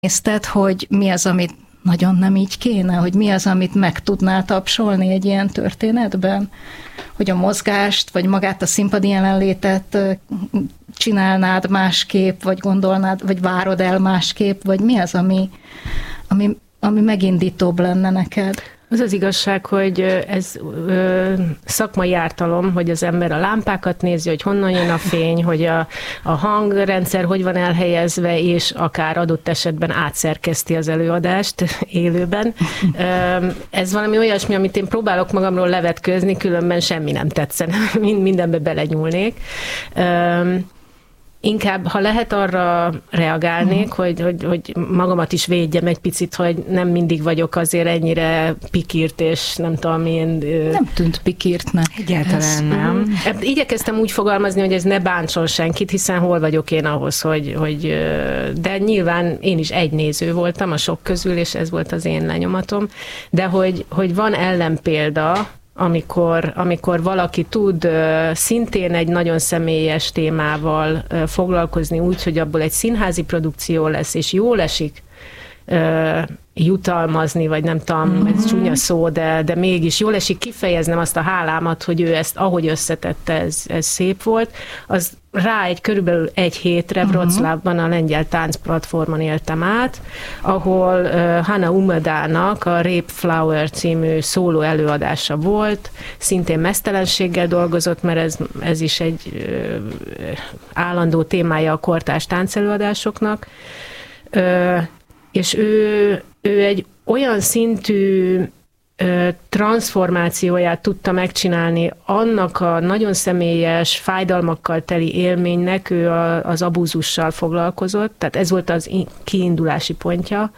Nézted, hogy mi az, amit nagyon nem így kéne, hogy mi az, amit meg tudnál tapsolni egy ilyen történetben? Hogy a mozgást, vagy magát a színpadi jelenlétet csinálnád másképp, vagy gondolnád, vagy várod el másképp, vagy mi az, ami megindítóbb lenne neked? Az az igazság, hogy ez szakmai ártalom, hogy az ember a lámpákat nézi, hogy honnan jön a fény, hogy a hangrendszer hogy van elhelyezve, és akár adott esetben átszerkeszti az előadást élőben. Ez valami olyasmi, amit én próbálok magamról levetkőzni, különben semmi nem tetszene, mindenbe belenyúlnék. Inkább, ha lehet, arra reagálnék, hogy magamat is védjem egy picit, hogy nem mindig vagyok azért ennyire pikírt, és nem tudom én... Nem tűnt pikírtnek. Egyáltalán nem. Igyekeztem úgy fogalmazni, hogy ez ne bántson senkit, hiszen hol vagyok én ahhoz, hogy... De nyilván én is egy néző voltam a sok közül, és ez volt az én lenyomatom. De hogy van ellenpélda, amikor valaki tud szintén egy nagyon személyes témával foglalkozni úgy, hogy abból egy színházi produkció lesz, és jól esik jutalmazni, vagy nem tudom, ez csúnya szó, de mégis jól esik kifejeznem azt a hálámat, hogy ő ezt, ahogy összetette, ez szép volt. Az rá körülbelül egy hétre Wroclawban a lengyel táncplatformon éltem át, ahol Hanna Umedának a Rape Flower című szóló előadása volt, szintén meztelenséggel dolgozott, mert ez is egy állandó témája a kortárs táncelőadásoknak, és ő egy olyan szintű transformációját tudta megcsinálni annak a nagyon személyes, fájdalmakkal teli élménynek, ő az abúzussal foglalkozott, tehát ez volt az kiindulási pontja,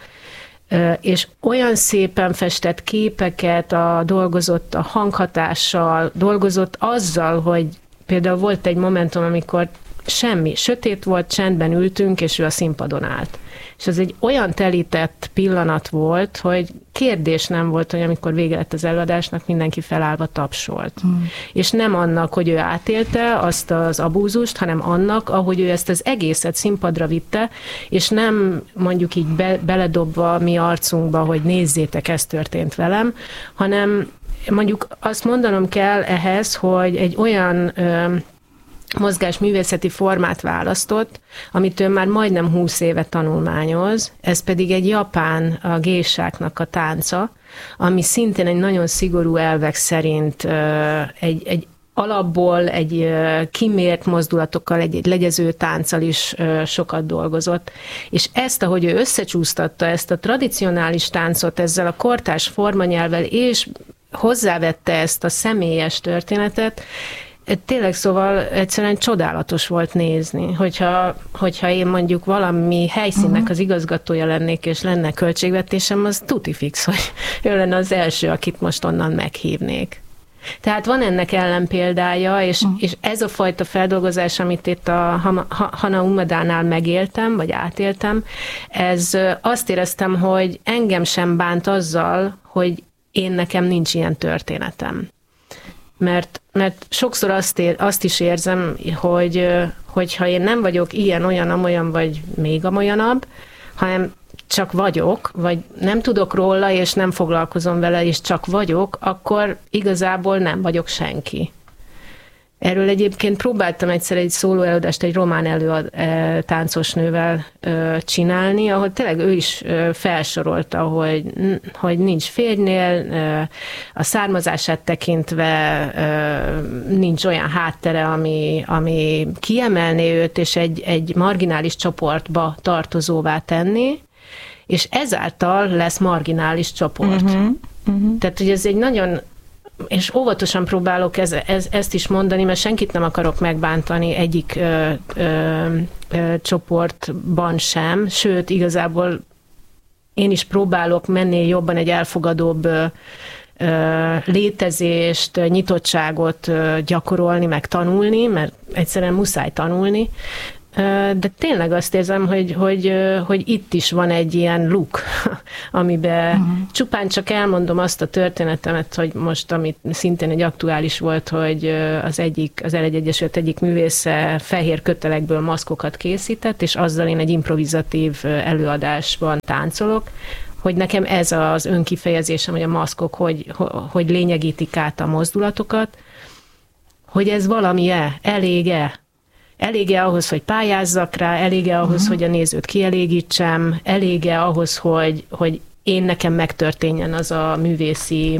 és olyan szépen festett képeket, dolgozott a hanghatással, dolgozott azzal, hogy például volt egy momentum, amikor semmi, sötét volt, csendben ültünk, és ő a színpadon állt. És ez egy olyan telített pillanat volt, hogy kérdés nem volt, hogy amikor vége lett az előadásnak, mindenki felállva tapsolt. És nem annak, hogy ő átélte azt az abúzust, hanem annak, ahogy ő ezt az egészet színpadra vitte, és nem mondjuk így beledobva a mi arcunkba, hogy nézzétek, ez történt velem, hanem mondjuk azt mondanom kell ehhez, hogy egy olyan mozgásművészeti formát választott, amit ő már majdnem 20 éve tanulmányoz, ez pedig egy japán a gésáknak a tánca, ami szintén egy nagyon szigorú elvek szerint egy alapból, egy kimért mozdulatokkal, egy legyező tánccal is sokat dolgozott. És ezt, ahogy ő összecsúsztatta ezt a tradicionális táncot ezzel a kortárs formanyelvvel, és hozzávette ezt a személyes történetet, tényleg szóval egyszerűen csodálatos volt nézni, hogyha én mondjuk valami helyszínnek az igazgatója lennék, és lenne költségvetésem, az tuti fix, hogy ő lenne az első, akit most onnan meghívnék. Tehát van ennek ellenpéldája, és ez a fajta feldolgozás, amit itt a Hanna Umedánál megéltem, vagy átéltem, ez azt éreztem, hogy engem sem bánt azzal, hogy nekem nincs ilyen történetem. Mert sokszor azt is érzem, hogyha én nem vagyok ilyen, olyan, amolyan, vagy még amolyanabb, hanem csak vagyok, vagy nem tudok róla, és nem foglalkozom vele, és csak vagyok, akkor igazából nem vagyok senki. Erről egyébként próbáltam egyszer egy szólóelőadást egy román táncosnővel csinálni, ahol tényleg ő is felsorolta, hogy nincs férjnél, a származását tekintve nincs olyan háttere, ami kiemelné őt, és egy marginális csoportba tartozóvá tenni, és ezáltal lesz marginális csoport. Tehát, hogy ez egy nagyon... És óvatosan próbálok ezt is mondani, mert senkit nem akarok megbántani egyik csoportban sem, sőt, igazából én is próbálok menni jobban egy elfogadóbb létezést, nyitottságot gyakorolni, meg tanulni, mert egyszerűen muszáj tanulni, de tényleg azt érzem, hogy itt is van egy ilyen luk, amiben csupán csak elmondom azt a történetemet, hogy most, amit szintén egy aktuális volt, hogy az L1 Egyesület egyik művésze fehér kötelekből maszkokat készített, és azzal én egy improvizatív előadásban táncolok, hogy nekem ez az önkifejezésem, hogy a maszkok hogy lényegítik át a mozdulatokat, hogy ez valami-e, elég-e? Elég-e ahhoz, hogy pályázzak rá, elég-e ahhoz, hogy a nézőt kielégítsem, elég-e ahhoz, hogy én nekem megtörténjen az a művészi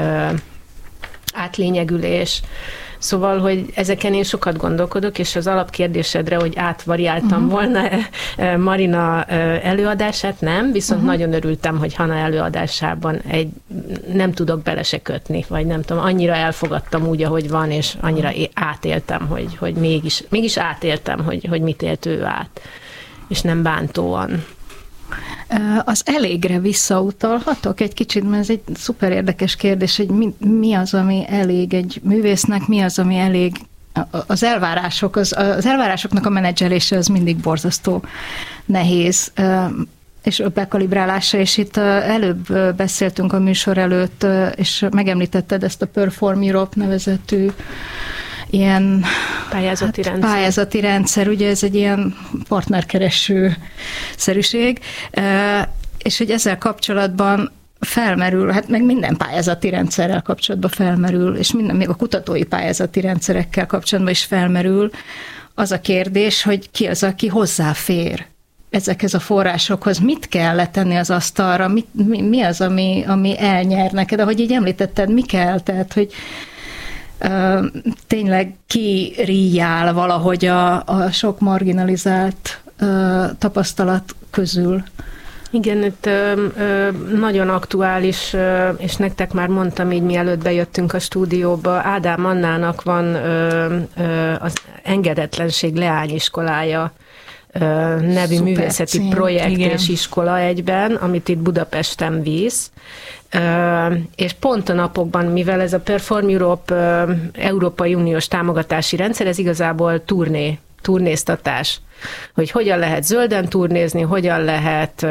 átlényegülés. Szóval, hogy ezeken én sokat gondolkodok, és az alapkérdésedre, hogy átvariáltam volna Marina előadását, nem, viszont nagyon örültem, hogy Hanna előadásában nem tudok bele se kötni, vagy nem tudom, annyira elfogadtam úgy, ahogy van, és annyira átéltem, hogy mégis átéltem, hogy mit élt ő át, és nem bántóan. Az elégre visszautalhatok egy kicsit, mert ez egy szuper érdekes kérdés, hogy mi az, ami elég egy művésznek, mi az, ami elég az elvárások, az elvárásoknak a menedzselése az mindig borzasztó nehéz, és bekalibrálása, és itt előbb beszéltünk a műsor előtt, és megemlítetted ezt a Perform Europe nevezetű ilyen pályázati rendszer, ugye ez egy ilyen partnerkereső szerűség, és hogy ezzel kapcsolatban felmerül, hát meg minden pályázati rendszerrel kapcsolatban felmerül, és még a kutatói pályázati rendszerekkel kapcsolatban is felmerül az a kérdés, hogy ki az, aki hozzáfér ezekhez a forrásokhoz, mit kell letenni az asztalra, mi az, ami elnyer neked, ahogy így említetted, mi kell, tehát, hogy tényleg kiríjál valahogy a sok marginalizált tapasztalat közül. Igen, itt nagyon aktuális, és nektek már mondtam így, mielőtt bejöttünk a stúdióba, Ádám Annának van az Engedetlenség leányiskolája nevű Szuper művészeti cím, projekt igen. és iskola egyben, amit itt Budapesten visz. És pont a napokban, mivel ez a Perform Europe Európai Uniós támogatási rendszer, ez igazából turnéztatás. Hogy hogyan lehet zölden turnézni, hogyan lehet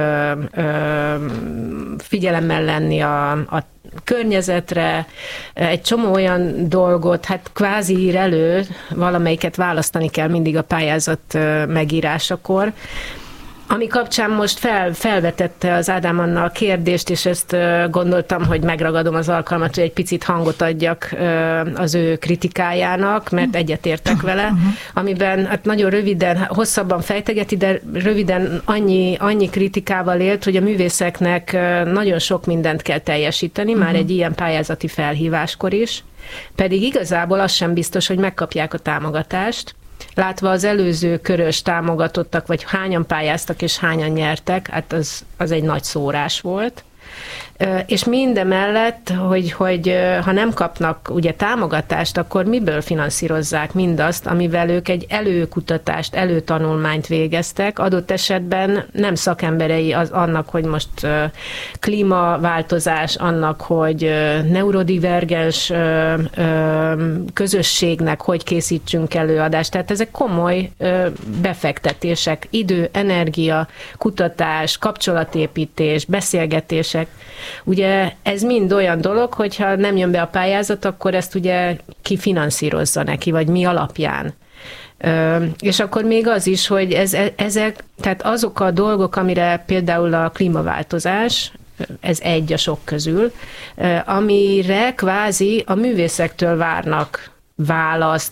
figyelemmel lenni a környezetre, egy csomó olyan dolgot, hát kvázi ír elő, valamelyiket választani kell mindig a pályázat megírásakor, ami kapcsán most felvetette az Ádám Anna a kérdést, és ezt gondoltam, hogy megragadom az alkalmat, hogy egy picit hangot adjak az ő kritikájának, mert egyetértek vele, amiben hát nagyon röviden, hosszabban fejtegeti, de röviden annyi kritikával élt, hogy a művészeknek nagyon sok mindent kell teljesíteni, már egy ilyen pályázati felhíváskor is, pedig igazából az sem biztos, hogy megkapják a támogatást. Látva az előző körös támogatottak, vagy hányan pályáztak és hányan nyertek, hát az egy nagy szórás volt. És mindemellett, hogy ha nem kapnak ugye támogatást, akkor miből finanszírozzák mindazt, amivel ők egy előkutatást, előtanulmányt végeztek, adott esetben nem szakemberei annak, hogy most klímaváltozás, annak, hogy neurodivergens közösségnek hogy készítsünk előadást. Tehát ezek komoly befektetések, idő, energia, kutatás, kapcsolatépítés, beszélgetések. Ugye ez mind olyan dolog, hogyha nem jön be a pályázat, akkor ezt ugye ki finanszírozza neki, vagy mi alapján. És akkor még az is, hogy ezek, tehát azok a dolgok, amire például a klímaváltozás, ez egy a sok közül, amire kvázi a művészektől várnak választ,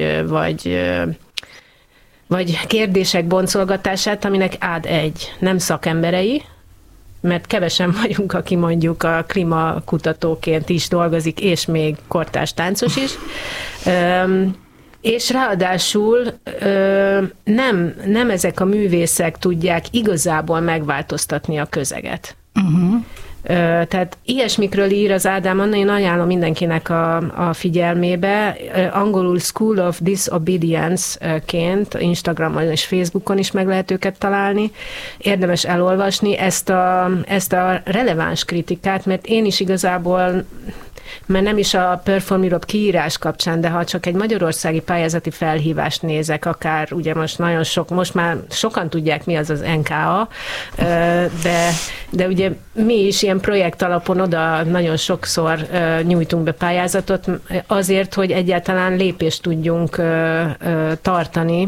vagy kérdések boncolgatását, aminek nem szakemberei, mert kevesen vagyunk, aki mondjuk a klímakutatóként is dolgozik, és még kortárs táncos is. És ráadásul nem ezek a művészek tudják igazából megváltoztatni a közeget. Tehát ilyesmikről ír az Ádám Anna, én ajánlom mindenkinek a figyelmébe. Angolul School of Disobedience-ként Instagramon és Facebookon is meg lehet őket találni. Érdemes elolvasni ezt a releváns kritikát, mert én is igazából, mert nem is a Perform Europe kiírás kapcsán, de ha csak egy magyarországi pályázati felhívást nézek, akár ugye most már sokan tudják, mi az NKA, de ugye mi is ilyen projekt alapon oda nagyon sokszor nyújtunk be pályázatot azért, hogy egyáltalán lépést tudjunk tartani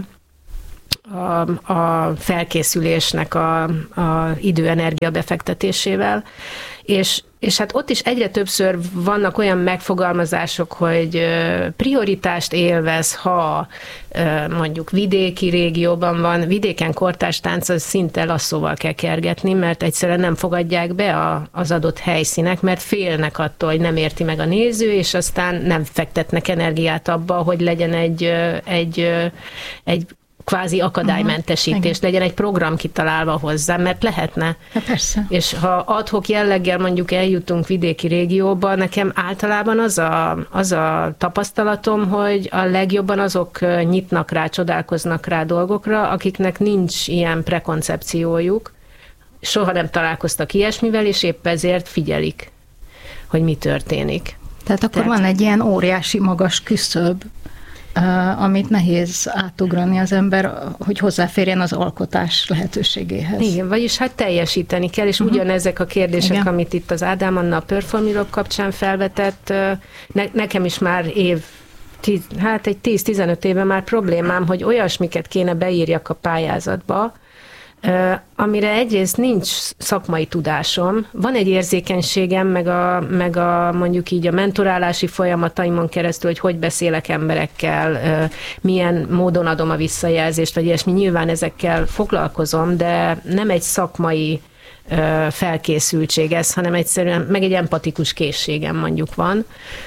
a felkészülésnek a idő-energia befektetésével, és hát ott is egyre többször vannak olyan megfogalmazások, hogy prioritást élvez, ha mondjuk vidéki régióban van, vidéken kortárs tánc, az szinte lasszóval kell kergetni, mert egyszerűen nem fogadják be az adott helyszínek, mert félnek attól, hogy nem érti meg a néző, és aztán nem fektetnek energiát abba, hogy legyen egy kvázi akadálymentesítés, legyen egy program kitalálva hozzá, mert lehetne. Hát persze. És ha ad-hoc jelleggel mondjuk eljutunk vidéki régióba, nekem általában az a tapasztalatom, hogy a legjobban azok nyitnak rá, csodálkoznak rá dolgokra, akiknek nincs ilyen prekoncepciójuk, soha nem találkoztak ilyesmivel, és épp ezért figyelik, hogy mi történik. Tehát akkor van egy ilyen óriási magas küszöb, amit nehéz átugrani az ember, hogy hozzáférjen az alkotás lehetőségéhez. Igen, vagyis hát teljesíteni kell, és ugyanezek a kérdések, igen, amit itt az Ádám Anna a Perform Europe kapcsán felvetett, nekem is már egy 10-15 éve már problémám, hogy olyasmiket kéne beírjak a pályázatba, amire egyrészt nincs szakmai tudásom, van egy érzékenységem, meg a mondjuk így a mentorálási folyamataimon keresztül, hogy beszélek emberekkel, milyen módon adom a visszajelzést, vagy ilyesmi, nyilván ezekkel foglalkozom, de nem egy szakmai felkészültség ez, hanem egyszerűen meg egy empatikus készségem mondjuk van.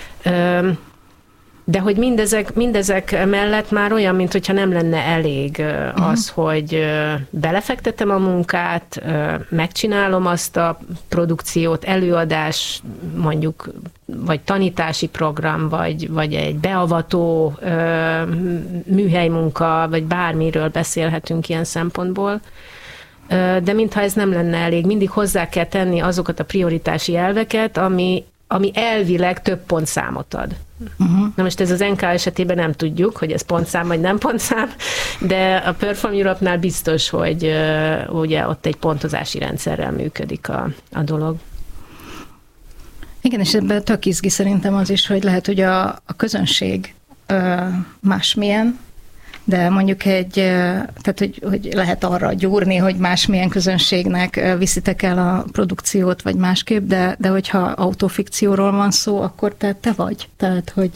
De hogy mindezek mellett már olyan, mintha nem lenne elég az, hogy belefektetem a munkát, megcsinálom azt a produkciót, előadás, mondjuk, vagy tanítási program, vagy egy beavató műhelymunka, vagy bármiről beszélhetünk ilyen szempontból. De mintha ez nem lenne elég, mindig hozzá kell tenni azokat a prioritási elveket, ami elvileg több pontszámot ad. Na most ez az NK esetében nem tudjuk, hogy ez pontszám vagy nem pontszám, de a Perform Europe-nál biztos, hogy ugye ott egy pontozási rendszerrel működik a dolog. Igen, és ebben tök izgi szerintem az is, hogy lehet, hogy a közönség másmilyen, de mondjuk tehát hogy lehet arra gyúrni, hogy másmilyen közönségnek viszitek el a produkciót, vagy másképp, de hogyha autofikcióról van szó, akkor te vagy. Tehát, hogy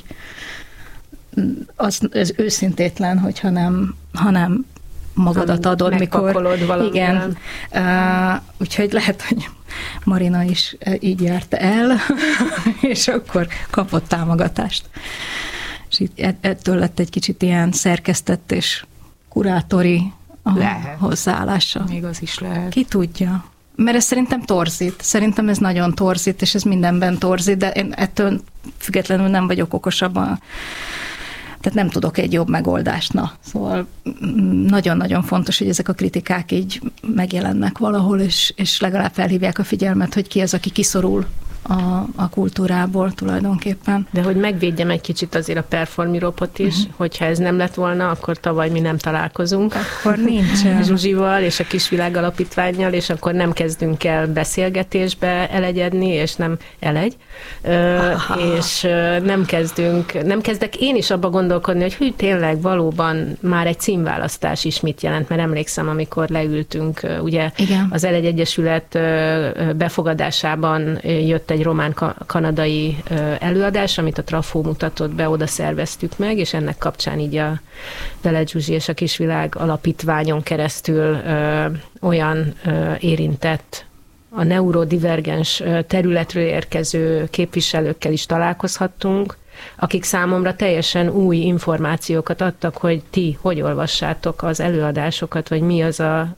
ez őszintétlen, hogyha nem magadat adod, mikor... Igen. Úgyhogy lehet, hogy Marina is így járt el, és akkor kapott támogatást. És ettől lett egy kicsit ilyen szerkesztett és kurátori hozzáállása. Még az is lehet. Ki tudja. Mert ez szerintem torzít. Szerintem ez nagyon torzít, és ez mindenben torzít, de én ettől függetlenül nem vagyok okosabban. Tehát nem tudok egy jobb megoldást. Na, szóval nagyon-nagyon fontos, hogy ezek a kritikák így megjelennek valahol, és legalább felhívják a figyelmet, hogy ki az, aki kiszorul a kultúrából tulajdonképpen. De hogy megvédjem egy kicsit azért a Perform Europe-ot is, hogyha ez nem lett volna, akkor tavaly mi nem találkozunk. Akkor nincs. Zsuzsival és a Kisvilág Alapítvánnyal, és akkor nem kezdünk el beszélgetésbe elegyedni, és nem elegy. És nem kezdek én is abba gondolkodni, hogy hű, tényleg valóban már egy címválasztás is mit jelent, mert emlékszem, amikor leültünk, ugye igen, az Elegy Egyesület befogadásában jött egy román-kanadai előadás, amit a Trafó mutatott be, oda szerveztük meg, és ennek kapcsán így a Dele Zsuzsi és a Kisvilág Alapítványon keresztül olyan érintett, a neurodivergens területről érkező képviselőkkel is találkozhattunk, akik számomra teljesen új információkat adtak, hogy ti hogy olvassátok az előadásokat, vagy mi az a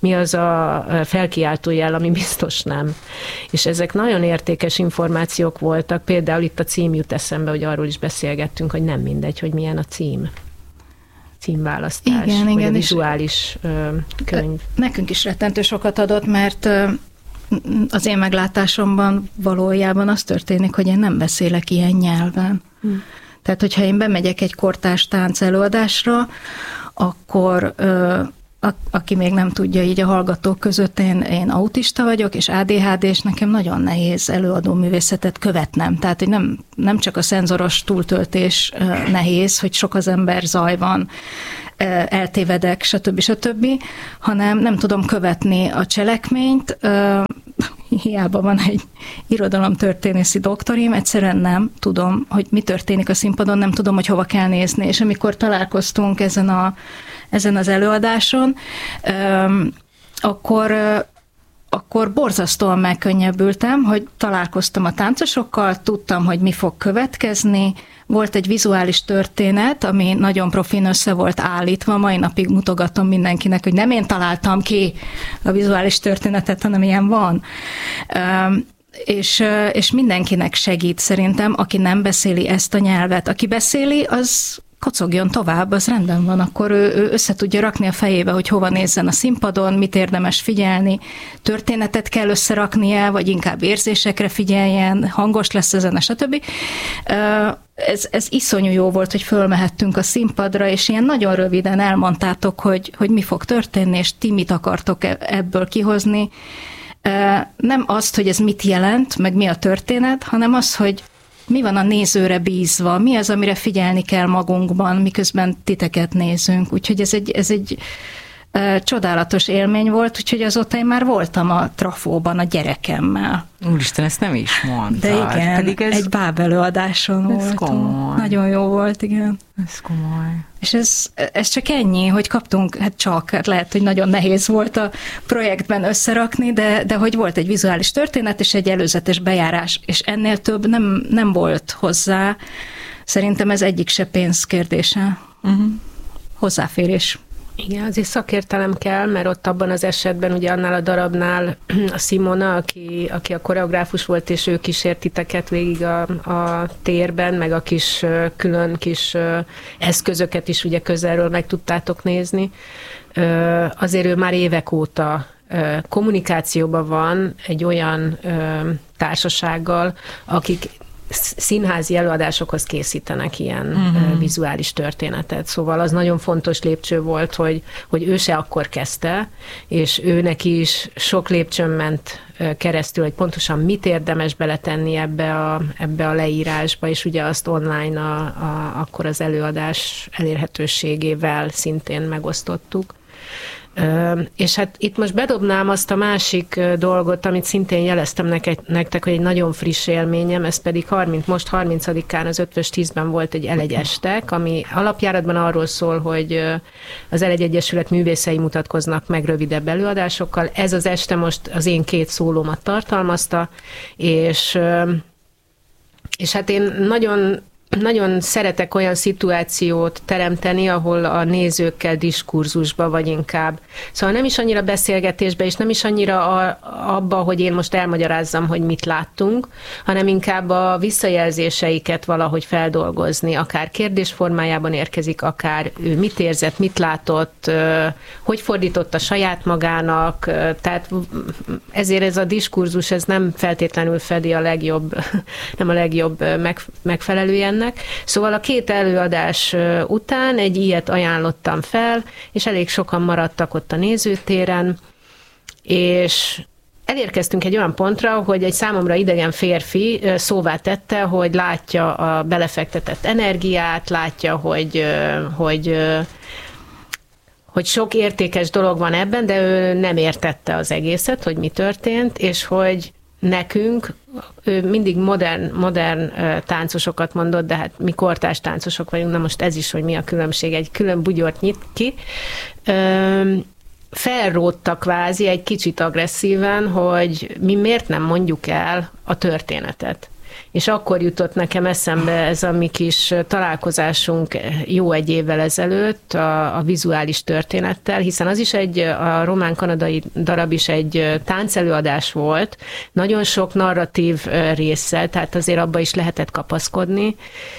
mi az a felkiáltó jel, ami biztos nem. És ezek nagyon értékes információk voltak, például itt a cím jut eszembe, hogy arról is beszélgettünk, hogy nem mindegy, hogy milyen a címválasztás, vagy a vizuális könyv. Nekünk is rettentő sokat adott, mert az én meglátásomban valójában az történik, hogy én nem beszélek ilyen nyelven. Tehát, hogyha én bemegyek egy kortárs tánc előadásra, akkor aki még nem tudja, így a hallgatók között én autista vagyok, és ADHD, és nekem nagyon nehéz előadó művészetet követnem. Tehát, hogy nem csak a szenzoros túltöltés nehéz, hogy sok az ember, zaj van, eltévedek, stb., hanem nem tudom követni a cselekményt. Hiába van egy irodalomtörténészi doktorim, egyszerűen nem tudom, hogy mi történik a színpadon, nem tudom, hogy hova kell nézni. És amikor találkoztunk ezen az előadáson, akkor borzasztóan megkönnyebbültem, hogy találkoztam a táncosokkal, tudtam, hogy mi fog következni. Volt egy vizuális történet, ami nagyon profin össze volt állítva, mai napig mutogatom mindenkinek, hogy nem én találtam ki a vizuális történetet, hanem ilyen van. És mindenkinek segít szerintem, aki nem beszéli ezt a nyelvet. Aki beszéli, az kocogjon tovább, az rendben van, akkor ő össze tudja rakni a fejébe, hogy hova nézzen a színpadon, mit érdemes figyelni, történetet kell összeraknia, vagy inkább érzésekre figyeljen, hangos lesz ezen, stb. Ez iszonyú jó volt, hogy fölmehettünk a színpadra, és ilyen nagyon röviden elmondtátok, hogy mi fog történni, és ti mit akartok ebből kihozni. Nem azt, hogy ez mit jelent, meg mi a történet, hanem az, hogy mi van a nézőre bízva, mi az, amire figyelni kell magunkban, miközben titeket nézünk. Úgyhogy ez egy csodálatos élmény volt, úgyhogy azóta én már voltam a trafóban a gyerekemmel. Úristen, ezt nem is mondtad. De igen, pedig egy bábelőadáson voltunk. Komoly. Nagyon jó volt, igen. Ez komoly. És ez csak ennyi, hogy kaptunk, hát lehet, hogy nagyon nehéz volt a projektben összerakni, de hogy volt egy vizuális történet és egy előzetes bejárás, és ennél több nem volt hozzá. Szerintem ez egyik se pénz kérdése. Hozzáférés. Igen, azért szakértelem kell, mert ott abban az esetben, ugye annál a darabnál a Simona, aki a koreográfus volt, és ő kísért titeket végig a térben, meg a külön kis eszközöket is ugye közelről meg tudtátok nézni. Azért ő már évek óta kommunikációban van egy olyan társasággal, akik színházi előadásokhoz készítenek ilyen vizuális történetet. Szóval az nagyon fontos lépcső volt, hogy ő se akkor kezdte, és őnek is sok lépcsőn ment keresztül, hogy pontosan mit érdemes beletenni ebbe a leírásba, és ugye azt online akkor az előadás elérhetőségével szintén megosztottuk. És hát itt most bedobnám azt a másik dolgot, amit szintén jeleztem nektek, hogy egy nagyon friss élményem, ez pedig most 30-án az 5-10-ben volt egy L1 estek, ami alapjáratban arról szól, hogy az L1 Egyesület művészei mutatkoznak meg rövidebb előadásokkal. Ez az este most az én 2 szólómat tartalmazta, és hát én nagyon szeretek olyan szituációt teremteni, ahol a nézőkkel diskurzusba, vagy inkább. Szóval nem is annyira beszélgetésbe, és nem is annyira abba, hogy én most elmagyarázzam, hogy mit láttunk, hanem inkább a visszajelzéseiket valahogy feldolgozni. Akár kérdés formájában érkezik, akár ő mit érzett, mit látott, hogy fordította saját magának. Tehát ezért ez a diskurzus, ez nem feltétlenül fedi nem a legjobb megfelelően. Szóval a 2 előadás után egy ilyet ajánlottam fel, és elég sokan maradtak ott a nézőtéren, és elérkeztünk egy olyan pontra, hogy egy számomra idegen férfi szóvá tette, hogy látja a belefektetett energiát, látja, hogy sok értékes dolog van ebben, de ő nem értette az egészet, hogy mi történt, és hogy nekünk, ő mindig modern táncosokat mondott, de hát mi kortárs táncosok vagyunk, na most ez is, hogy mi a különbség, egy külön bugyort nyit ki. Felrótta kvázi egy kicsit agresszíven, hogy mi miért nem mondjuk el a történetet. És akkor jutott nekem eszembe ez a mi kis találkozásunk jó egy évvel ezelőtt a vizuális történettel, hiszen az is a román-kanadai darab is egy táncelőadás volt, nagyon sok narratív résszel, tehát azért abba is lehetett kapaszkodni.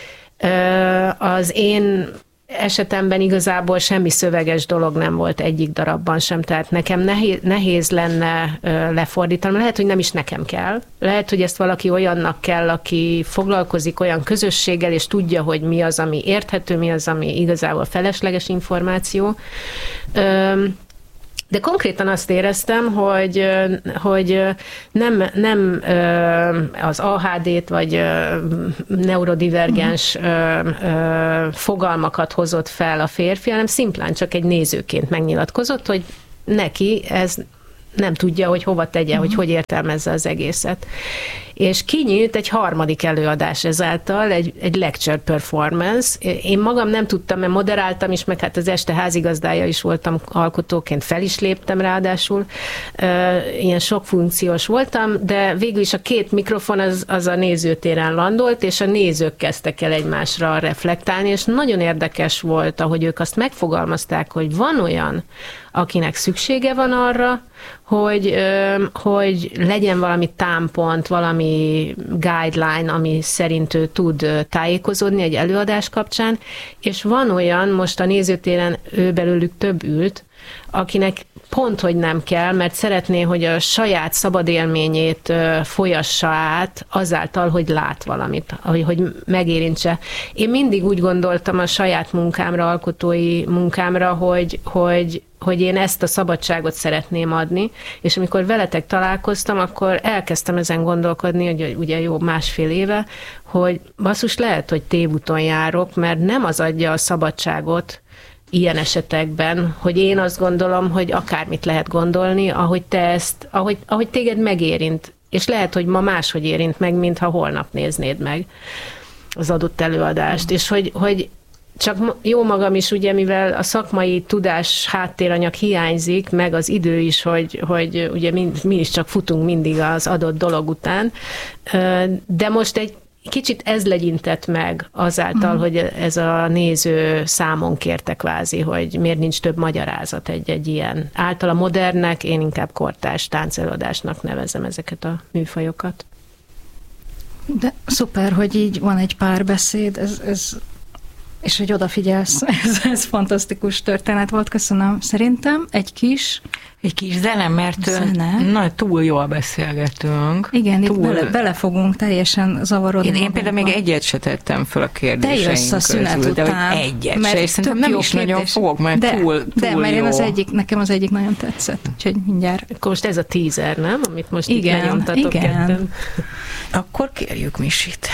Az én esetemben igazából semmi szöveges dolog nem volt egyik darabban sem, tehát nekem nehéz lenne lefordítani. Lehet, hogy nem is nekem kell. Lehet, hogy ezt valaki olyannak kell, aki foglalkozik olyan közösséggel, és tudja, hogy mi az, ami érthető, mi az, ami igazából felesleges információ. De konkrétan azt éreztem, hogy nem az AHD-t vagy neurodivergens fogalmakat hozott fel a férfi, hanem szimplán csak egy nézőként megnyilatkozott, hogy neki ez nem tudja, hogy hova tegye, hogy értelmezze az egészet. És kinyílt egy harmadik előadás ezáltal, egy lecture performance. Én magam nem tudtam, mert moderáltam is, meg hát az este házigazdája is voltam alkotóként, fel is léptem ráadásul. Ilyen sok funkciós voltam, de végül is a két mikrofon az a nézőtéren landolt, és a nézők kezdtek el egymásra reflektálni, és nagyon érdekes volt, ahogy ők azt megfogalmazták, hogy van olyan, akinek szüksége van arra, hogy legyen valami támpont, valami guideline, ami szerint ő tud tájékozódni egy előadás kapcsán, és van olyan, most a nézőtéren ő belőlük több ült, akinek pont, hogy nem kell, mert szeretné, hogy a saját szabad élményét folyassa át azáltal, hogy lát valamit, hogy megérintse. Én mindig úgy gondoltam a saját munkámra, alkotói munkámra, hogy én ezt a szabadságot szeretném adni, és amikor veletek találkoztam, akkor elkezdtem ezen gondolkodni, hogy ugye jó másfél éve, hogy basszus, lehet, hogy tévúton járok, mert nem az adja a szabadságot ilyen esetekben, hogy én azt gondolom, hogy akármit lehet gondolni, ahogy te ezt, ahogy téged megérint, és lehet, hogy ma máshogy érint meg, mintha holnap néznéd meg az adott előadást, és hogy csak jó magam is, ugye, mivel a szakmai tudás háttéranyag hiányzik, meg az idő is, hogy ugye mi is csak futunk mindig az adott dolog után, de most egy kicsit ez legyintett meg azáltal, hogy ez a néző számon kérte kvázi, hogy miért nincs több magyarázat egy ilyen. Általa modernnek, én inkább kortárs táncelőadásnak nevezem ezeket a műfajokat. De szuper, hogy így van egy párbeszéd, ez és hogy odafigyelsz, ez fantasztikus történet volt, köszönöm. Szerintem egy kis zene, mert túl jól beszélgetünk. Igen, itt belefogunk teljesen zavarodni. Én például még egyet se tettem föl a kérdéseim közül. Te jössz a szünet után. De egyet se, és szerintem nem is nagyon fogok, mert túl mert jó. Nekem az egyik nagyon tetszett, úgyhogy mindjárt. Akkor most ez a teaser, nem? Amit most így lenyomtatok ketten. Akkor kérjük Misit.